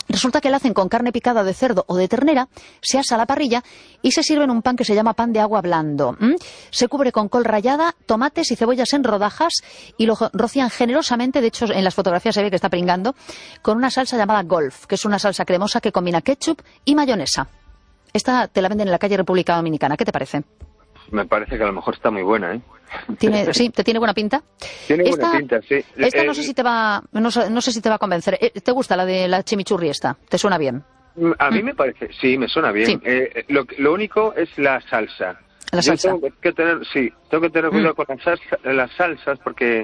Resulta que la hacen con carne picada de cerdo o de ternera, se asa a la parrilla y se sirve en un pan que se llama pan de agua blando. Se cubre con col rallada, tomates y cebollas en rodajas y lo rocían generosamente, de hecho en las fotografías se ve que está pringando, con una salsa llamada Golf, que es una salsa cremosa que combina ketchup y mayonesa. Esta te la venden en la calle República Dominicana. ¿Qué te parece? Me parece que a lo mejor está muy buena, ¿eh? Sí, ¿te tiene buena pinta? Tiene buena pinta, sí. Esta no sé si te va, no sé si te va a convencer. ¿Te gusta la de la chimichurri esta? ¿Te suena bien? A mí me parece, sí, me suena bien. Sí. Lo único es la salsa. La salsa. Tengo que tener cuidado con las salsas porque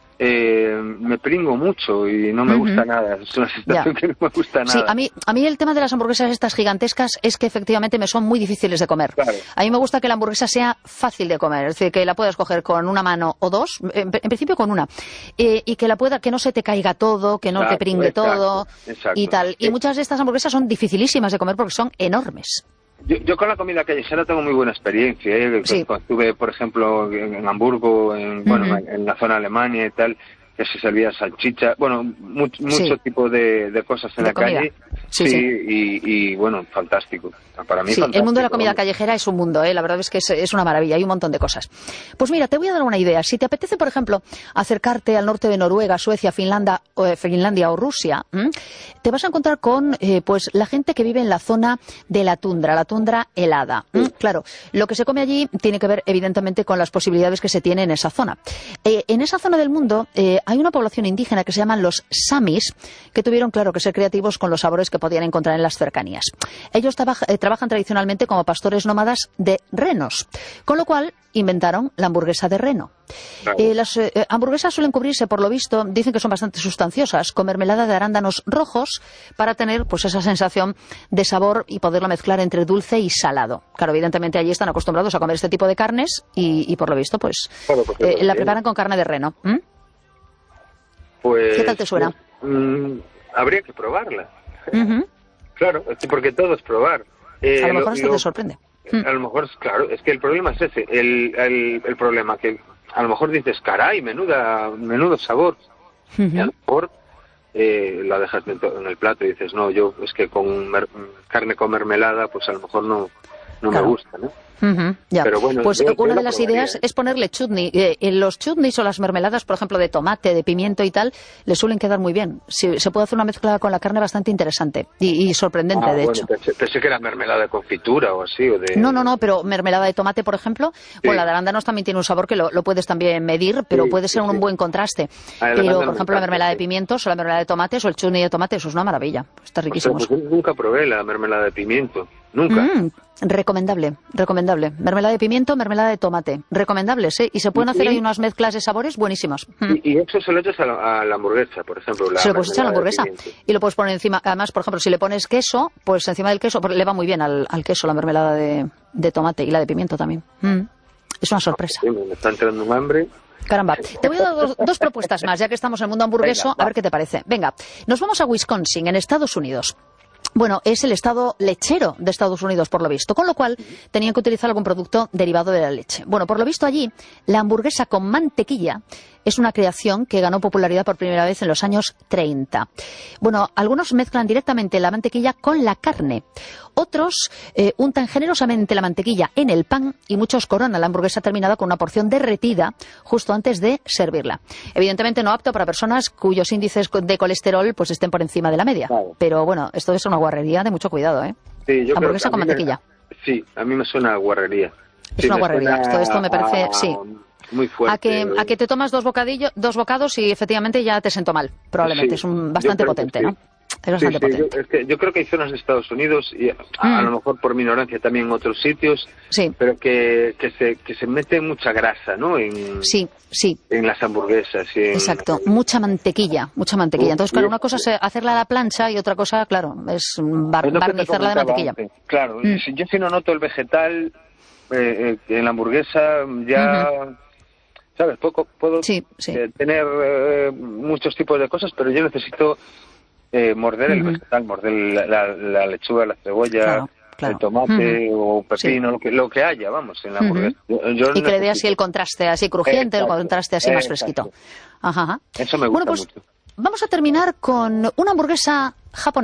me pringo mucho y no me gusta nada. Es una sensación que no me gusta nada. Sí, a mí el tema de las hamburguesas estas gigantescas es que efectivamente me son muy difíciles de comer. Claro. A mí me gusta que la hamburguesa sea fácil de comer, es decir, que la puedas coger con una mano o dos, en principio con una, y que no se te caiga todo, que no te pringue todo y tal. Y muchas de estas hamburguesas son dificilísimas de comer porque son enormes. Yo con la comida callejera tengo muy buena experiencia, ¿eh? Sí. Cuando estuve, por ejemplo, en Hamburgo, en la zona de Alemania y tal, que se servía salchicha, bueno, mucho tipo de cosas en la comida. calle. Sí. Y bueno, fantástico. Para mí fantástico. El mundo de la comida callejera es un mundo, la verdad es que es una maravilla, hay un montón de cosas. Pues mira, te voy a dar una idea. Si te apetece, por ejemplo, acercarte al norte de Noruega, Suecia, Finlandia o Rusia, te vas a encontrar con pues la gente que vive en la zona de la tundra helada. Claro, lo que se come allí tiene que ver evidentemente con las posibilidades que se tiene en esa zona. En esa zona del mundo hay una población indígena que se llaman los samis, que tuvieron, claro, que ser creativos con los sabores que podían encontrar en las cercanías. Ellos trabajan tradicionalmente como pastores nómadas de renos, con lo cual inventaron la hamburguesa de reno. Las hamburguesas suelen cubrirse, por lo visto, dicen que son bastante sustanciosas, con mermelada de arándanos rojos para tener pues esa sensación de sabor y poderlo mezclar entre dulce y salado. Claro, evidentemente allí están acostumbrados a comer este tipo de carnes y por lo visto pues la preparan con carne de reno. Pues, ¿qué tal te suena? Habría que probarla. Claro, porque todo es probar. A lo mejor esto te sorprende. A lo mejor, claro, es que el problema es ese. El problema que a lo mejor dices, caray, menudo sabor. Y a lo mejor la dejas en el plato y dices, no, yo es que con carne con mermelada, pues a lo mejor no me gusta, ¿no? Ya. Pero bueno, pues una de las ideas es ponerle chutney. Los chutneys o las mermeladas, por ejemplo, de tomate, de pimiento y tal, le suelen quedar muy bien. Se puede hacer una mezcla con la carne bastante interesante y sorprendente, de hecho. Pensé que era mermelada de confitura o así. No, pero mermelada de tomate, por ejemplo, o la de arándanos también tiene un sabor que lo puedes también medir, pero puede ser un buen contraste. Pero, por ejemplo, la mermelada de pimientos o la mermelada de tomates o el chutney de tomate, eso es una maravilla. Está riquísimo. Pues nunca probé la mermelada de pimiento. Nunca. Recomendable. Mermelada de pimiento, mermelada de tomate. Recomendables, ¿eh? Y se pueden hacer ahí unas mezclas de sabores buenísimas. Y eso se lo echas a la hamburguesa, por ejemplo. Se lo puedes echar a la hamburguesa. Y lo puedes poner encima. Además, por ejemplo, si le pones queso, pues encima del queso le va muy bien al queso la mermelada de tomate y la de pimiento también. Es una sorpresa. Sí, me está entrando un hambre. Caramba, te voy a dar dos propuestas más, ya que estamos en el mundo hamburgueso. Venga, a ver qué te parece. Venga, nos vamos a Wisconsin, en Estados Unidos. Bueno, es el estado lechero de Estados Unidos, por lo visto, con lo cual tenían que utilizar algún producto derivado de la leche. Bueno, por lo visto allí, la hamburguesa con mantequilla es una creación que ganó popularidad por primera vez en los años 30. Bueno, algunos mezclan directamente la mantequilla con la carne. Otros untan generosamente la mantequilla en el pan y muchos coronan la hamburguesa terminada con una porción derretida justo antes de servirla. Evidentemente no apto para personas cuyos índices de colesterol pues estén por encima de la media. Claro. Pero bueno, esto es una guarrería de mucho cuidado, ¿eh? Sí, yo hamburguesa con mantequilla. Sí, a mí me suena a guarrería. Es una guarrería. Esto me parece, sí. Muy fuerte. A que te tomas dos bocados y efectivamente ya te siento mal. Probablemente es bastante potente, ¿no? Es bastante potente. Yo creo que hay zonas de Estados Unidos, y a lo mejor por mi ignorancia también en otros sitios, pero que se mete mucha grasa, ¿no? Sí. En las hamburguesas. Exacto, mucha mantequilla. Entonces, claro, una cosa es hacerla a la plancha y otra cosa, claro, es barnizarla de mantequilla. Antes. Claro, yo si no noto el vegetal en la hamburguesa, ya... ¿Sabes? Puedo tener muchos tipos de cosas, pero yo necesito morder el vegetal, morder la lechuga, la cebolla, el tomate o pepino, lo que haya, vamos, en la hamburguesa. Y que le dé así el contraste así crujiente, el contraste así más fresquito. Ajá. Eso me gusta mucho. Vamos a terminar con una hamburguesa japonesa.